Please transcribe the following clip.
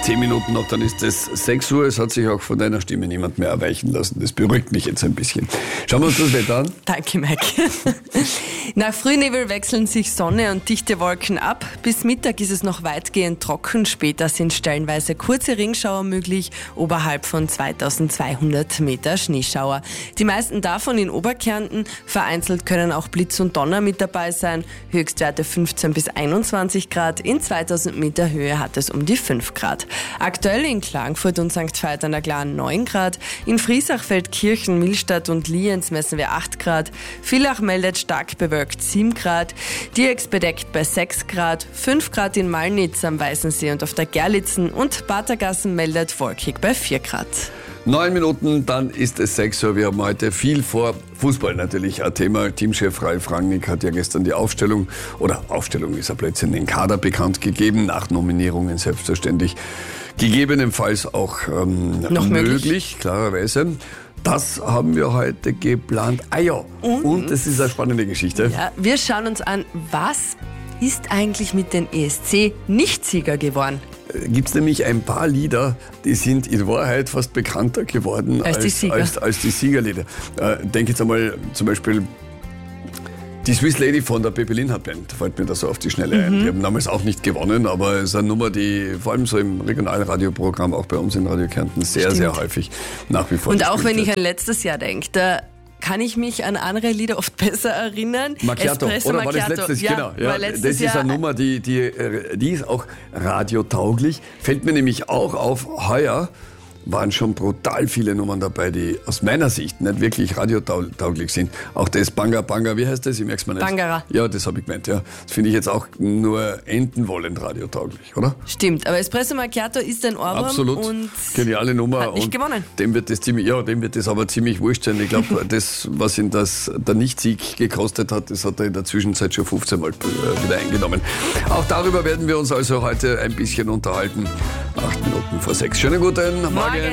10 Minuten noch, dann ist es 6 Uhr. Es hat sich auch von deiner Stimme niemand mehr erweichen lassen. Das beruhigt mich jetzt ein bisschen. Schauen wir uns das Wetter an. Danke, Mike. Nach Frühnebel wechseln sich Sonne und dichte Wolken ab. Bis Mittag ist es noch weitgehend trocken. Später sind stellenweise kurze Ringschauer möglich, oberhalb von 2200 Meter Schneeschauer. Die meisten davon in Oberkärnten. Vereinzelt können auch Blitz und Donner mit dabei sein. Höchstwerte 15 bis 21 Grad. In 2000 Meter Höhe hat es um die 5 Grad. Aktuell in Klagenfurt und St. Veit an der Glan 9 Grad. In Friesach, Feldkirchen, Millstatt und Lienz messen wir 8 Grad. Villach meldet stark bewölkt 7 Grad. Diex bedeckt bei 6 Grad. 5 Grad in Malnitz am Weißensee und auf der Gerlitzen. Und Batergassen meldet wolkig bei 4 Grad. 9 Minuten, dann ist es 6 Uhr. Wir haben heute viel vor. Fußball natürlich ein Thema. Teamchef Ralf Rangnick hat ja gestern die Aufstellung ist er plötzlich den Kader bekannt gegeben, nach Nominierungen selbstverständlich. Gegebenenfalls auch noch möglich, klarerweise. Das haben wir heute geplant. Ah ja, und es ist eine spannende Geschichte. Ja, wir schauen uns an, was ist eigentlich mit den ESC-Nichtsieger geworden? Gibt es nämlich ein paar Lieder, die sind in Wahrheit fast bekannter geworden als die Siegerlieder. Denke jetzt einmal zum Beispiel die Swiss Lady von der Peppi Linhart Band, fällt mir da so auf die Schnelle ein. Die haben damals auch nicht gewonnen, aber es ist eine Nummer, die vor allem so im Regionalradioprogramm, auch bei uns in Radio Kärnten, sehr, sehr häufig nach wie vor Und auch wenn wird. Ich an letztes Jahr denke, da kann ich mich an andere Lieder oft besser erinnern. Macchiato, Espresso oder war das Macchiato. letztes? Ja, Genau. Ja, letztes das ist Jahr eine Nummer, die ist auch radiotauglich. Fällt mir nämlich auch auf, heuer waren schon brutal viele Nummern dabei, die aus meiner Sicht nicht wirklich radiotauglich sind. Auch das Banga Banga, wie heißt das? Ich merk's mir nicht. Bangara. Ja, das habe ich gemeint, ja. Das finde ich jetzt auch nur enden wollend radiotauglich, oder? Stimmt, aber Espresso Macchiato ist ein Ohrwurm. Absolut. Und geniale Nummer. hat nicht und gewonnen. Dem wird das aber ziemlich wurscht sein. Ich glaube, das, was ihn der Nichtsieg gekostet hat, das hat er in der Zwischenzeit schon 15 Mal wieder eingenommen. Auch darüber werden wir uns also heute ein bisschen unterhalten. 8 Minuten vor 6. Schönen guten Morgen.